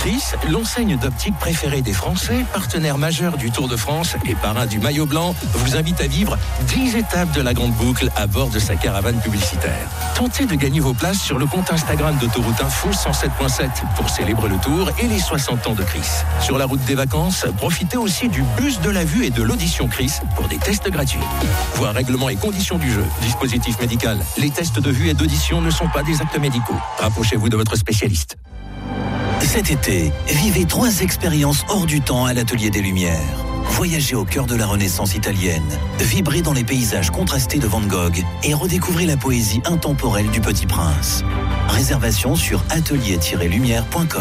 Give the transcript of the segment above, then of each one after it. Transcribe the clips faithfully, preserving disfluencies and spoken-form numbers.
Chris, l'enseigne d'optique préférée des Français, partenaire majeur du Tour de France et parrain du maillot blanc, vous invite à vivre dix étapes de la Grande Boucle à bord de sa caravane publicitaire. Tentez de gagner vos places sur le compte Instagram d'Autoroute Info cent sept point sept pour célébrer le Tour et les soixante ans de Chris. Sur la route des vacances, profitez aussi du bus de la vue et de l'audition Chris pour des tests gratuits. Voir règlements et conditions du jeu, dispositif médical. Les tests de vue et d'audition ne sont pas des actes médicaux. Rapprochez-vous de votre spécialiste. Cet été, vivez trois expériences hors du temps à l'Atelier des Lumières. Voyagez au cœur de la Renaissance italienne, vibrez dans les paysages contrastés de Van Gogh et redécouvrez la poésie intemporelle du Petit Prince. Réservation sur atelier tiret lumière point com.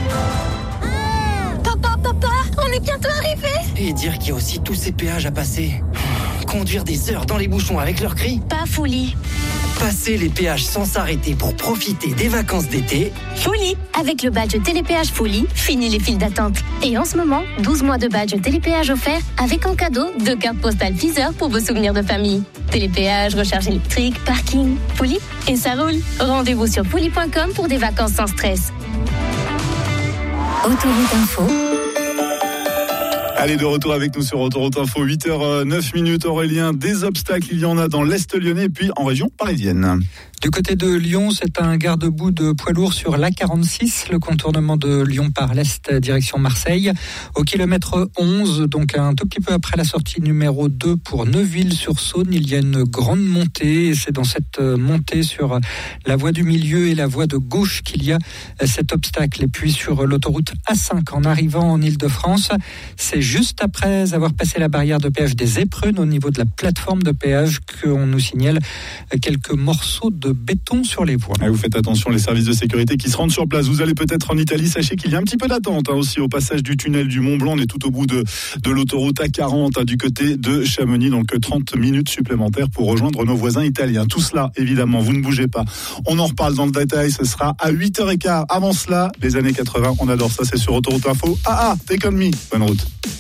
Papa, papa, on est bientôt arrivé. Et dire qu'il y a aussi tous ces péages à passer. Conduire des heures dans les bouchons avec leurs cris. Pas folie. Passer les péages sans s'arrêter pour profiter des vacances d'été. Folie. Avec le badge Télépéage Folie, fini les files d'attente. Et en ce moment, douze mois de badge Télépéage offert avec en cadeau deux cartes postales Deezer pour vos souvenirs de famille. Télépéage, recharge électrique, parking, Folie et ça roule. Rendez-vous sur folie point com pour des vacances sans stress. Autoroute Info. Allez, de retour avec nous sur Autoroute Info, huit heures neuf minutes. Aurélien, des obstacles, il y en a dans l'Est lyonnais et puis en région parisienne. Du côté de Lyon, c'est un garde-boue de poids lourd sur l'A quarante-six, le contournement de Lyon par l'Est, direction Marseille. Au kilomètre onze, donc un tout petit peu après la sortie numéro deux pour Neuville-sur-Saône, il y a une grande montée. Et c'est dans cette montée sur la voie du milieu et la voie de gauche qu'il y a cet obstacle. Et puis sur l'autoroute A cinq, en arrivant en Ile-de-France, c'est juste après avoir passé la barrière de péage des Éprunes au niveau de la plateforme de péage qu'on nous signale quelques morceaux de béton sur les voies. Et vous faites attention, les services de sécurité qui se rendent sur place. Vous allez peut-être en Italie, sachez qu'il y a un petit peu d'attente hein, aussi au passage du tunnel du Mont Blanc. On est tout au bout de, de l'autoroute A quarante hein, du côté de Chamonix, donc trente minutes supplémentaires pour rejoindre nos voisins italiens. Tout cela, évidemment, vous ne bougez pas. On en reparle dans le détail, ce sera à huit heures quinze. Avant cela, les années quatre-vingts, on adore ça, c'est sur Autoroute Info. Ah ah, take on me. Bonne route.